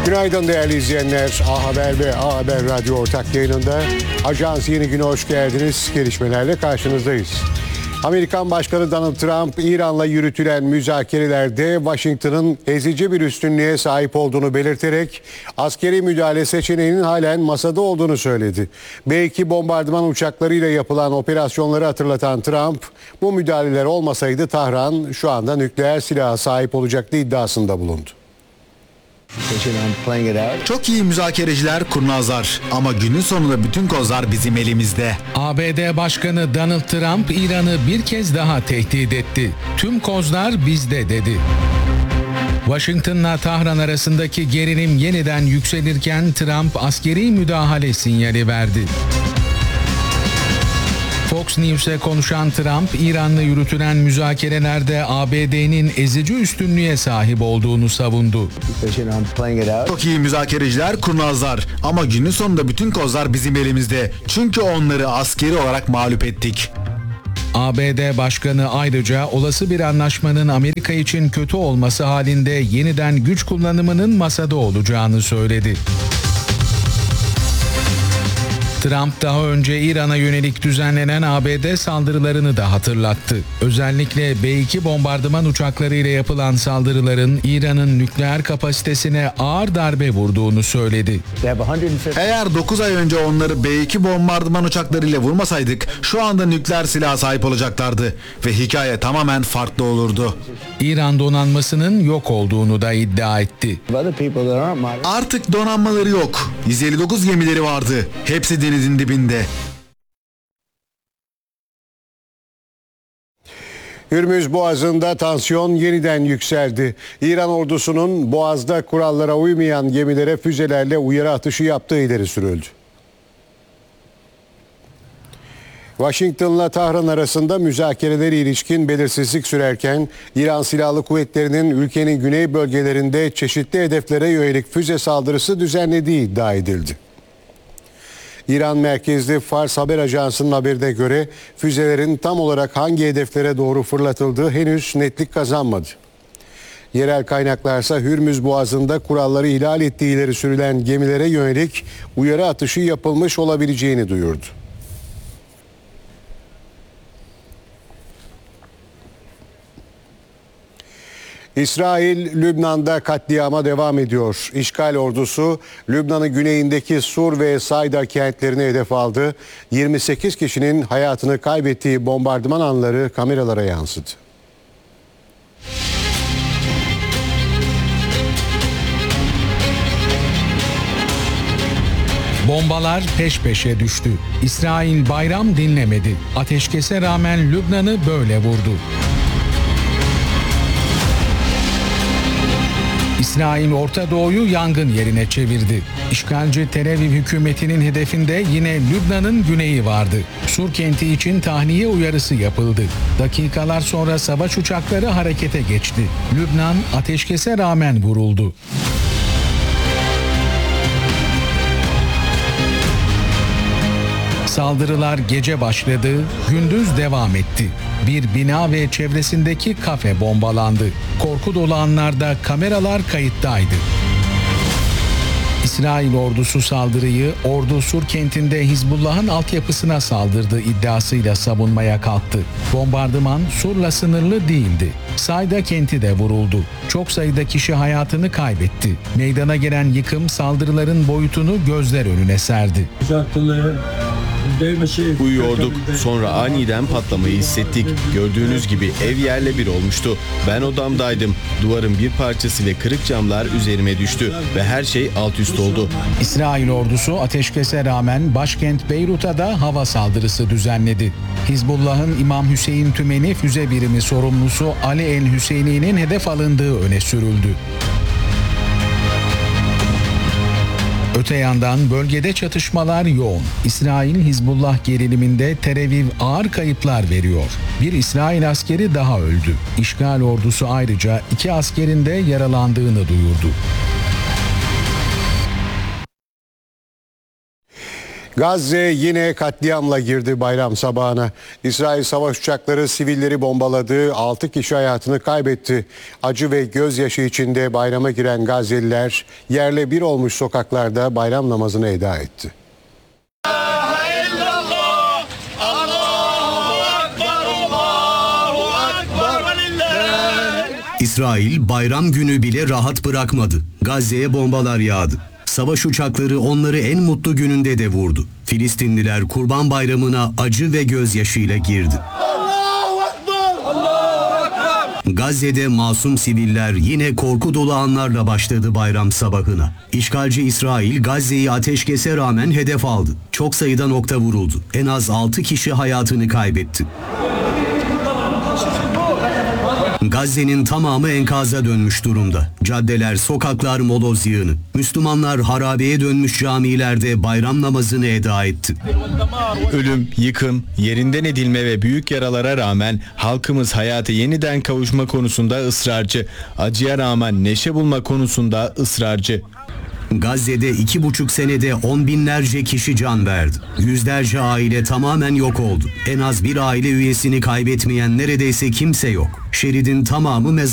Günaydın değerli izleyenler. A Haber ve A Haber Radyo ortak yayınında Ajans Yeni Gün'e hoş geldiniz. Gelişmelerle karşınızdayız. Amerikan Başkanı Donald Trump, İran'la yürütülen müzakerelerde Washington'ın ezici bir üstünlüğe sahip olduğunu belirterek askeri müdahale seçeneğinin halen masada olduğunu söyledi. B-2 bombardıman uçaklarıyla yapılan operasyonları hatırlatan Trump, bu müdahaleler olmasaydı Tahran şu anda nükleer silaha sahip olacaktı iddiasında bulundu. Çok iyi müzakereciler, kurnazlar ama günün sonunda bütün kozlar bizim elimizde. ABD Başkanı Donald Trump İran'ı bir kez daha tehdit etti. Tüm kozlar bizde dedi. Washington'la Tahran arasındaki gerilim yeniden yükselirken Trump askeri müdahale sinyali verdi. Fox News'e konuşan Trump, İran'la yürütülen müzakerelerde ABD'nin ezici üstünlüğe sahip olduğunu savundu. Çok iyi müzakereciler, kurnazlar ama günün sonunda bütün kozlar bizim elimizde. Çünkü onları askeri olarak mağlup ettik. ABD Başkanı ayrıca olası bir anlaşmanın Amerika için kötü olması halinde yeniden güç kullanımının masada olacağını söyledi. Trump daha önce İran'a yönelik düzenlenen ABD saldırılarını da hatırlattı. Özellikle B-2 bombardıman uçaklarıyla yapılan saldırıların İran'ın nükleer kapasitesine ağır darbe vurduğunu söyledi. Eğer 9 ay önce onları B-2 bombardıman uçaklarıyla vurmasaydık şu anda nükleer silaha sahip olacaklardı ve hikaye tamamen farklı olurdu. İran donanmasının yok olduğunu da iddia etti. Artık donanmaları yok. 159 gemileri vardı. Hepsi denizin dibinde. Hürmüz Boğazı'nda tansiyon yeniden yükseldi. İran ordusunun Boğaz'da kurallara uymayan gemilere füzelerle uyarı atışı yaptığı ileri sürüldü. Washington'la Tahran arasında müzakereleri ilişkin belirsizlik sürerken İran Silahlı Kuvvetleri'nin ülkenin güney bölgelerinde çeşitli hedeflere yönelik füze saldırısı düzenlediği iddia edildi. İran merkezli Fars Haber Ajansı'nın haberine göre füzelerin tam olarak hangi hedeflere doğru fırlatıldığı henüz netlik kazanmadı. Yerel kaynaklarsa Hürmüz Boğazı'nda kuralları ihlal ettiği ileri sürülen gemilere yönelik uyarı atışı yapılmış olabileceğini duyurdu. İsrail, Lübnan'da katliama devam ediyor. İşgal ordusu Lübnan'ın güneyindeki Sur ve Sayda kentlerini hedef aldı. 28 kişinin hayatını kaybettiği bombardıman anları kameralara yansıdı. Bombalar peş peşe düştü. İsrail bayram dinlemedi. Ateşkese rağmen Lübnan'ı böyle vurdu. İsrail Orta Doğu'yu yangın yerine çevirdi. İşgalci Tel Aviv hükümetinin hedefinde yine Lübnan'ın güneyi vardı. Sur kenti için tahliye uyarısı yapıldı. Dakikalar sonra savaş uçakları harekete geçti. Lübnan ateşkese rağmen vuruldu. Saldırılar gece başladı, gündüz devam etti. Bir bina ve çevresindeki kafe bombalandı. Korku dolu anlarda kameralar kayıttaydı. İsrail ordusu saldırıyı Ordu Sur kentinde Hizbullah'ın altyapısına saldırdığı iddiasıyla savunmaya kalktı. Bombardıman Sur'la sınırlı değildi. Sayda kenti de vuruldu. Çok sayıda kişi hayatını kaybetti. Meydana gelen yıkım saldırıların boyutunu gözler önüne serdi. Uyuyorduk. Sonra aniden patlamayı hissettik. Gördüğünüz gibi ev yerle bir olmuştu. Ben odamdaydım. Duvarın bir parçası ve kırık camlar üzerime düştü ve her şey alt üst oldu. İsrail ordusu ateşkese rağmen başkent Beyrut'a da hava saldırısı düzenledi. Hizbullah'ın İmam Hüseyin Tümeni füze birimi sorumlusu Ali el-Hüseyni'nin hedef alındığı öne sürüldü. Öte yandan bölgede çatışmalar yoğun. İsrail Hizbullah geriliminde Tel Aviv ağır kayıplar veriyor. Bir İsrail askeri daha öldü. İşgal ordusu ayrıca 2 askerin de yaralandığını duyurdu. Gazze yine katliamla girdi bayram sabahına. İsrail savaş uçakları sivilleri bombaladı. 6 kişi hayatını kaybetti. Acı ve gözyaşı içinde bayrama giren Gazze'liler yerle bir olmuş sokaklarda bayram namazını eda etti. İsrail bayram günü bile rahat bırakmadı. Gazze'ye bombalar yağdı. Savaş uçakları onları en mutlu gününde de vurdu. Filistinliler Kurban Bayramı'na acı ve gözyaşıyla girdi. Gazze'de masum siviller yine korku dolu anlarla başladı bayram sabahına. İşgalci İsrail Gazze'yi ateşkese rağmen hedef aldı. Çok sayıda nokta vuruldu. En az 6 kişi hayatını kaybetti. Gazze'nin tamamı enkaza dönmüş durumda. Caddeler, sokaklar moloz yığını. Müslümanlar harabeye dönmüş camilerde bayram namazını eda etti. Ölüm, yıkım, yerinden edilme ve büyük yaralara rağmen halkımız hayata yeniden kavuşma konusunda ısrarcı. Acıya rağmen neşe bulma konusunda ısrarcı. Gazze'de 2,5 senede 10 binlerce kişi can verdi. Yüzlerce aile tamamen yok oldu. En az bir aile üyesini kaybetmeyen neredeyse kimse yok. Şeridin tamamı